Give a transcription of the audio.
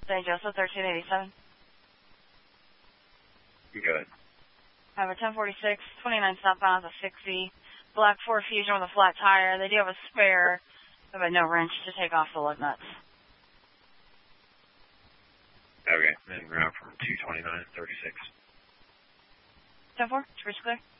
St. Joseph, 1387. You go ahead. I have a 1046, 29 southbound, a 6E, black Ford Fusion with a flat tire. They do have a spare, but no wrench to take off the lug nuts. Okay, then route from 229 and 36. 10-4, Teresa clear.